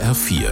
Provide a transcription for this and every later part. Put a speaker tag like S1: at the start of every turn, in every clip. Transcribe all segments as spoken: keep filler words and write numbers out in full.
S1: R vier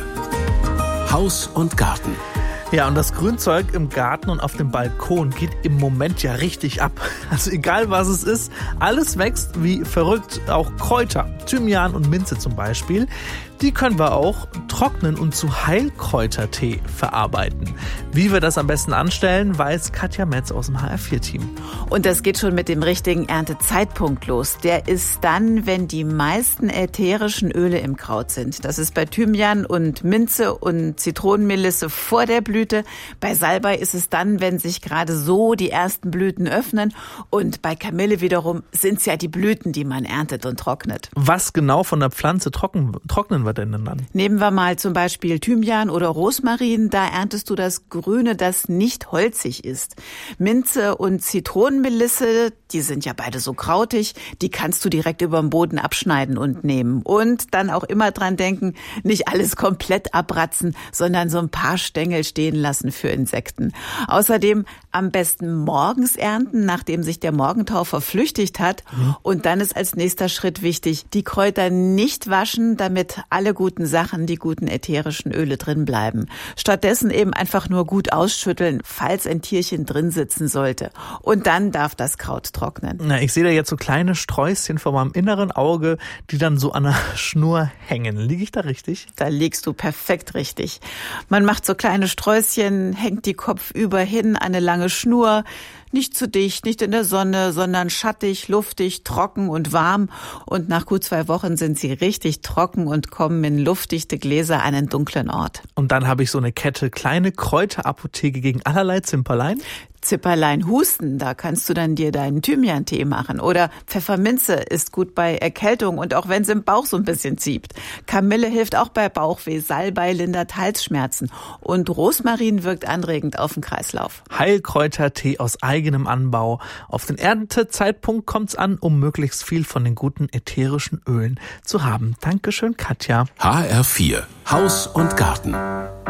S1: Haus und Garten.
S2: Ja, und das Grünzeug im Garten und auf dem Balkon geht im Moment ja richtig ab. Also egal was es ist, alles wächst wie verrückt. Auch Kräuter, Thymian und Minze zum Beispiel, die können wir auch trocknen und zu Heilkräutertee verarbeiten. Wie wir das am besten anstellen, weiß Katja Metz aus dem H R vier Team.
S3: Und das geht schon mit dem richtigen Erntezeitpunkt los. Der ist dann, wenn die meisten ätherischen Öle im Kraut sind. Das ist bei Thymian und Minze und Zitronenmelisse vor der Blüte. Bei Salbei ist es dann, wenn sich gerade so die ersten Blüten öffnen. Und bei Kamille wiederum sind es ja die Blüten, die man erntet und trocknet.
S2: Was genau von der Pflanze trocken, trocknen wir denn dann?
S3: Nehmen wir mal zum Beispiel Thymian oder Rosmarin. Da erntest du das Grüne, das nicht holzig ist. Minze und Zitronenmelisse, die sind ja beide so krautig, die kannst du direkt über den Boden abschneiden und nehmen. Und dann auch immer dran denken, nicht alles komplett abratzen, sondern so ein paar Stängel stehen lassen für Insekten. Außerdem am besten morgens ernten, nachdem sich der Morgentau verflüchtigt hat. Mhm. Und dann ist als nächster Schritt wichtig, die Kräuter nicht waschen, damit alle guten Sachen, die guten ätherischen Öle drin bleiben. Stattdessen eben einfach nur gut ausschütteln, falls ein Tierchen drin sitzen sollte. Und dann darf das Kraut trocknen.
S2: Na, ich sehe da jetzt so kleine Sträußchen vor meinem inneren Auge, die dann so an der Schnur hängen. Liege ich da richtig?
S3: Da liegst du perfekt richtig. Man macht so kleine Sträußchen, hängt die kopfüber hin, eine lange Schnur. Nicht zu dicht, nicht in der Sonne, sondern schattig, luftig, trocken und warm. Und nach gut zwei Wochen sind sie richtig trocken und kommen in luftdichte Gläser an einen dunklen Ort.
S2: Und dann habe ich so eine Kette kleine Kräuterapotheke gegen allerlei Zimperlein.
S3: Zipperlein Husten, da kannst du dann dir deinen Thymian-Tee machen. Oder Pfefferminze ist gut bei Erkältung und auch wenn es im Bauch so ein bisschen zieht. Kamille hilft auch bei Bauchweh, Salbei lindert Halsschmerzen und Rosmarin wirkt anregend auf den Kreislauf.
S2: Heilkräutertee aus eigenem Anbau. Auf den Erntezeitpunkt kommt's an, um möglichst viel von den guten ätherischen Ölen zu haben. Dankeschön, Katja.
S1: H R vier Haus und Garten.